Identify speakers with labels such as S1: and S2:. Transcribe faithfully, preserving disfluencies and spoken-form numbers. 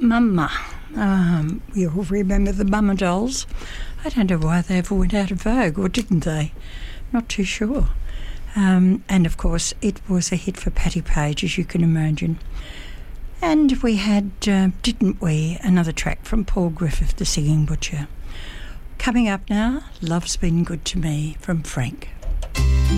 S1: Mama. Um, we all remember the Mama dolls. I don't know why they ever went out of vogue, or didn't they? Not too sure. Um, and of course, it was a hit for Patti Page, as you can imagine. And we had, uh, didn't we, another track from Paul Griffith, the Singing Butcher. Coming up now, Love's Been Good to Me from Frank.